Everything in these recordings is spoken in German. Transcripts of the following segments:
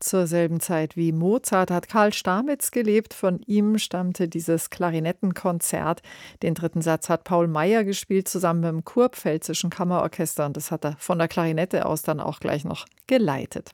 Zur selben Zeit wie Mozart hat Karl Stamitz gelebt. Von ihm stammte dieses Klarinettenkonzert. Den dritten Satz hat Paul Meyer gespielt, zusammen mit dem Kurpfälzischen Kammerorchester. Und das hat er von der Klarinette aus dann auch gleich noch geleitet.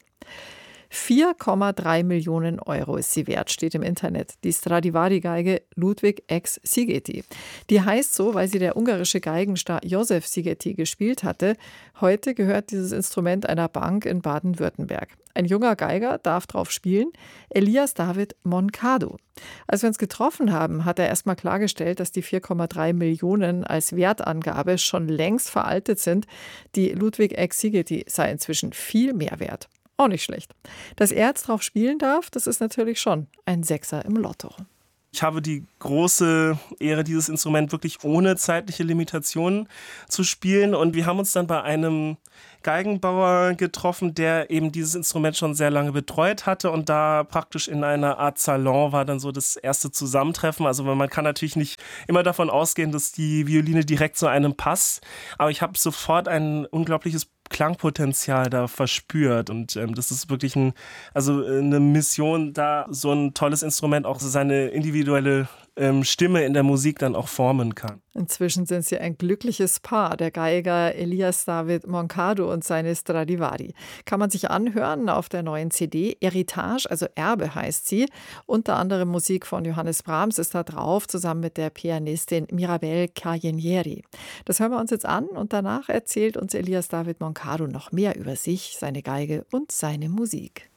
4,3 Millionen Euro ist sie wert, steht im Internet. Die Stradivari-Geige Ludwig X. Szigeti. Die heißt so, weil sie der ungarische Geigenstar Josef Szigeti gespielt hatte. Heute gehört dieses Instrument einer Bank in Baden-Württemberg. Ein junger Geiger darf drauf spielen, Elias David Moncado. Als wir uns getroffen haben, hat er erstmal klargestellt, dass die 4,3 Millionen als Wertangabe schon längst veraltet sind. Die Ludwig X. Szigeti sei inzwischen viel mehr wert. Auch nicht schlecht. Dass er jetzt drauf spielen darf, das ist natürlich schon ein Sechser im Lotto. Ich habe die große Ehre, dieses Instrument wirklich ohne zeitliche Limitationen zu spielen. Und wir haben uns dann bei einem Geigenbauer getroffen, der eben dieses Instrument schon sehr lange betreut hatte. Und da praktisch in einer Art Salon war dann so das erste Zusammentreffen. Also man kann natürlich nicht immer davon ausgehen, dass die Violine direkt zu einem passt. Aber ich habe sofort ein unglaubliches Klangpotenzial da verspürt und das ist wirklich eine Mission, da so ein tolles Instrument auch seine individuelle Stimme in der Musik dann auch formen kann. Inzwischen sind sie ein glückliches Paar, der Geiger Elias David Moncado und seine Stradivari. Kann man sich anhören auf der neuen CD. Heritage, also Erbe heißt sie. Unter anderem Musik von Johannes Brahms ist da drauf, zusammen mit der Pianistin Mirabel Carnieri. Das hören wir uns jetzt an und danach erzählt uns Elias David Moncado noch mehr über sich, seine Geige und seine Musik.